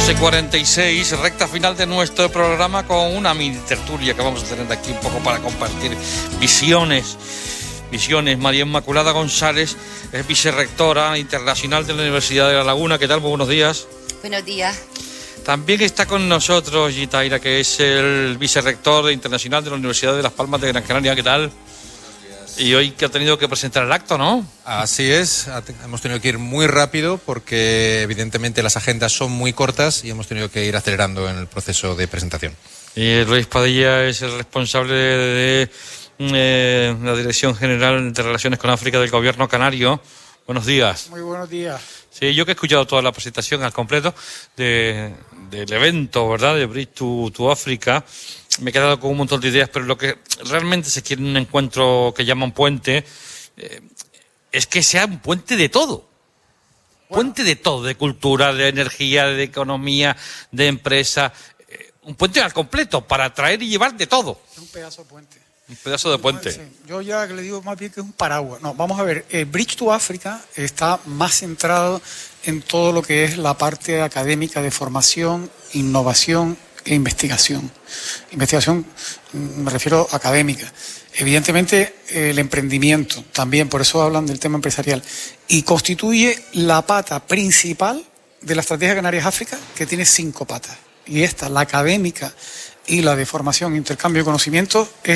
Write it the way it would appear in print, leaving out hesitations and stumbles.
12:46, recta final de nuestro programa con una mini tertulia que vamos a tener aquí un poco para compartir visiones. María Inmaculada González es vicerrectora internacional de la Universidad de La Laguna. ¿Qué tal? Muy buenos días. Buenos días. También está con nosotros Gitaira, que es el vicerrector internacional de la Universidad de Las Palmas de Gran Canaria. ¿Qué tal? Y hoy que ha tenido que presentar el acto, ¿no? Así es, hemos tenido que ir muy rápido porque evidentemente las agendas son muy cortas y hemos tenido que ir acelerando en el proceso de presentación. Y Luis Padilla es el responsable de la Dirección General de Relaciones con África del Gobierno Canario. Buenos días. Muy buenos días. Sí, yo que he escuchado toda la presentación al completo del evento, ¿verdad?, de Bridge to Africa, me he quedado con un montón de ideas, pero lo que realmente se quiere en un encuentro que llaman puente es que sea un puente de todo. Puente de todo, de cultura, de energía, de economía, de empresa. Un puente al completo para traer y llevar de todo. Es un pedazo de puente. Un pedazo de puente. Sí, yo ya le digo más bien que es un paraguas. No, vamos a ver, Bridge to Africa está más centrado en todo lo que es la parte académica de formación, innovación e investigación. Investigación, me refiero académica. Evidentemente, el emprendimiento también, por eso hablan del tema empresarial. Y constituye la pata principal de la Estrategia Canarias-África, que tiene 5 patas. Y esta, la académica y la de formación e intercambio de conocimientos, es